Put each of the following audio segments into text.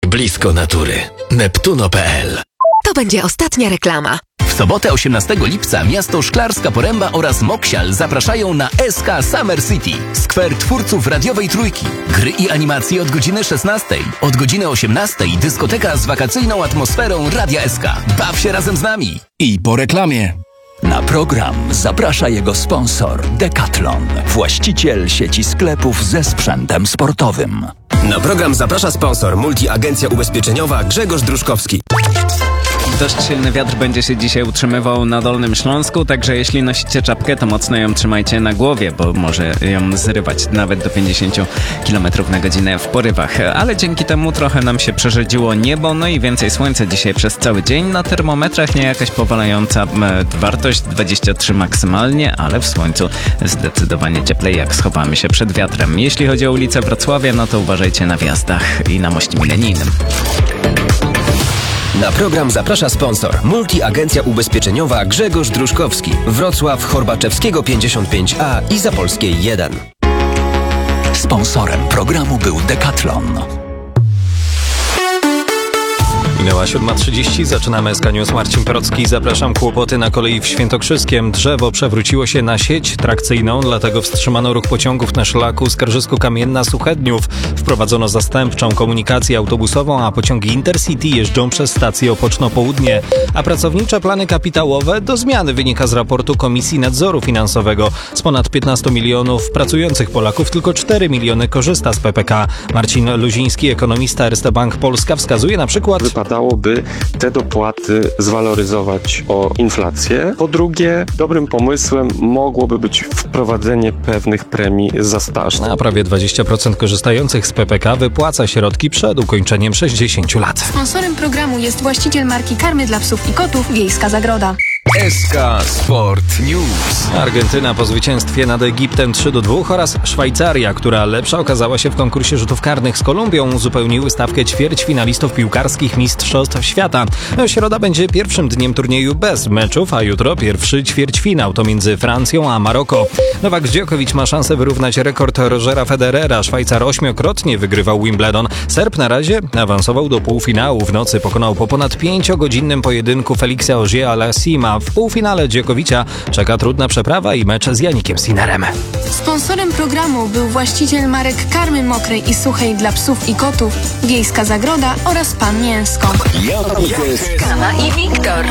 blisko natury. Neptuno.pl. To będzie ostatnia reklama. W sobotę 18 lipca miasto Szklarska Poręba oraz Moksial zapraszają na SK Summer City, skwer twórców radiowej trójki. Gry i animacje od godziny 16. Od godziny 18 dyskoteka z wakacyjną atmosferą Radia SK. Baw się razem z nami. I po reklamie. Na program zaprasza jego sponsor Decathlon, właściciel sieci sklepów ze sprzętem sportowym. Na program zaprasza sponsor Multiagencja Ubezpieczeniowa Grzegorz Druszkowski. Dość silny wiatr będzie się dzisiaj utrzymywał na Dolnym Śląsku, także jeśli nosicie czapkę, to mocno ją trzymajcie na głowie, bo może ją zrywać nawet do 50 km na godzinę w porywach. Ale dzięki temu trochę nam się przerzedziło niebo, no i więcej słońca dzisiaj przez cały dzień. Na termometrach nie jakaś powalająca wartość, 23 maksymalnie, ale w słońcu zdecydowanie cieplej, jak schowamy się przed wiatrem. Jeśli chodzi o ulicę Wrocławia, no to uważajcie na wjazdach i na moście milenijnym. Na program zaprasza sponsor Multiagencja Ubezpieczeniowa Grzegorz Druszkowski, Wrocław, Horbaczewskiego 55A i Zapolskiej 1. Sponsorem programu był Decathlon. Minęła 7:30, zaczynamy SK News. Marcin Perocki, zapraszam. Kłopoty na kolei w Świętokrzyskiem. Drzewo przewróciło się na sieć trakcyjną, dlatego wstrzymano ruch pociągów na szlaku Skarżysko-Kamienna-Suchedniów. Wprowadzono zastępczą komunikację autobusową, a pociągi Intercity jeżdżą przez stację Opoczno-Południe. A pracownicze plany kapitałowe do zmiany, wynika z raportu Komisji Nadzoru Finansowego. Z ponad 15 milionów pracujących Polaków tylko 4 miliony korzysta z PPK. Marcin Luziński, ekonomista Erste Bank Polska, wskazuje na przykład: wypadałoby te dopłaty zwaloryzować o inflację. Po drugie, dobrym pomysłem mogłoby być wprowadzenie pewnych premii za staż. A prawie 20% korzystających z PPK wypłaca środki przed ukończeniem 60 lat. Sponsorem programu jest właściciel marki karmy dla psów i kotów Wiejska Zagroda. SK Sport News. Argentyna po zwycięstwie nad Egiptem 3-2 oraz Szwajcaria, która lepsza okazała się w konkursie rzutów karnych z Kolumbią, uzupełniły stawkę ćwierćfinalistów piłkarskich Mistrzostw Świata. Środa będzie pierwszym dniem turnieju bez meczów, a jutro pierwszy ćwierćfinał, to między Francją a Maroko. Nowak Djokovic ma szansę wyrównać rekord Rogera Federera. Szwajcar 8-krotnie wygrywał Wimbledon. Serb na razie awansował do półfinału. W nocy pokonał po ponad 5-godzinnym pojedynku Felixa Auger-Aliassima. W półfinale Djokovicia czeka trudna przeprawa i mecz z Janikiem Sinnerem. Sponsorem programu był właściciel marek karmy mokrej i suchej dla psów i kotów Wiejska Zagroda oraz Pan Mięsko. Kama i Wiktor.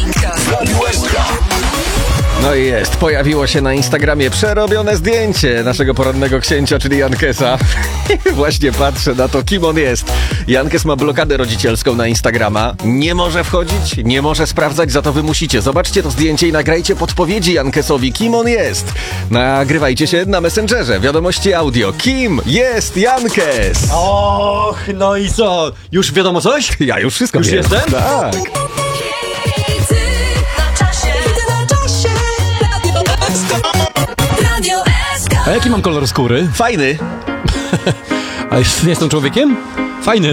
No i jest, pojawiło się na Instagramie przerobione zdjęcie naszego porannego księcia, czyli Jankesa. Właśnie patrzę na to, kim on jest. Jankes ma blokadę rodzicielską na Instagrama. Nie może wchodzić, nie może sprawdzać, za to wy musicie. Zobaczcie to zdjęcie i nagrajcie podpowiedzi Jankesowi, kim on jest. Nagrywajcie się na Messengerze, wiadomości audio. Kim jest Jankes? Och, no i co? Już wiadomo coś? Ja już wszystko wiem. Już jestem? Tak. A jaki mam kolor skóry? Fajny. A nie jestem człowiekiem? Fajny.